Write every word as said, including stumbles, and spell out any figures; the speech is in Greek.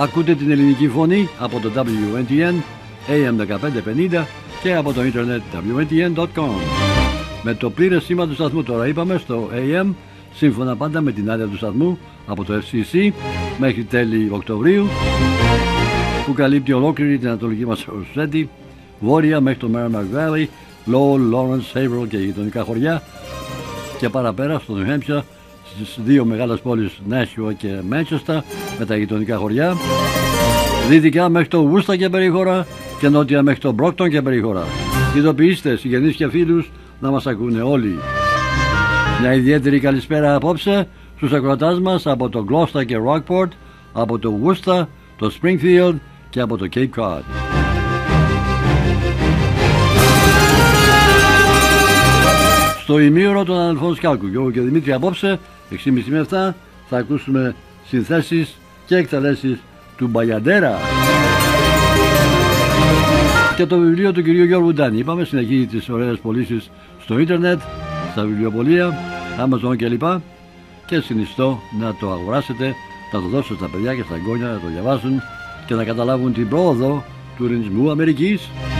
Ακούτε την ελληνική φωνή από το ντάμπλιου εν τι εν έι εμ δεκαπέντε πενήντα και από το ίντερνετ ντάμπλιου εν τι εν τελεία κομ. Με το πλήρες σήμα του σταθμού τώρα είπαμε στο έι εμ, σύμφωνα πάντα με την άδεια του σταθμού από το εφ σι σι μέχρι τέλη Οκτωβρίου, που καλύπτει ολόκληρη την ανατολική Μασσαχουσέτη, βόρεια μέχρι το Merrimack Valley, Lowell, Lawrence, Haverhill και γειτονικά χωριά, και παραπέρα στο New Hampshire, στις δύο μεγάλες πόλεις Nashua και Manchester με τα γειτονικά χωριά, δυτικά μέχρι το Worcester και περιχώρα και νότια μέχρι το Brockton και περιχώρα. Ειδοποιήστε συγγενείς και φίλους να μας ακούνε όλοι. Μια ιδιαίτερη καλησπέρα απόψε στους ακροατάς μας από το Gloucester και Rockport, από το Worcester, το Springfield και από το Cape Cod. Στο ημίωρο των αδελφών Σκάλκου, Γιώργο και Δημήτρη, απόψε έξι και μισή με επτά θα ακούσουμε συνθέσεις και εκτελέσεις του Μπαγιαντέρα και το βιβλίο του κυρίου Γιώργου Ντάνη. Είπαμε, συνεχίζει τις ωραίες πωλήσεις στο ίντερνετ, στα βιβλιοπωλεία, Amazon κλπ. Και συνιστώ να το αγοράσετε, να το δώσετε στα παιδιά και στα εγγόνια να το διαβάσουν και να καταλάβουν την πρόοδο του ελληνισμού Αμερικής.